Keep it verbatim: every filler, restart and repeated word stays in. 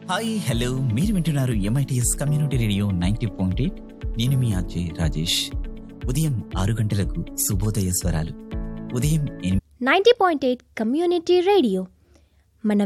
Hi hello మీరు వింటున్నారు MITS community radio ninety point eight. నేను మీ ఆర్జే రాజేష్. ఉదయం ఆరు గంటలకు శుభోదయ స్వరాలు, ఉదయం ఎనిమిది ninety point eight community radio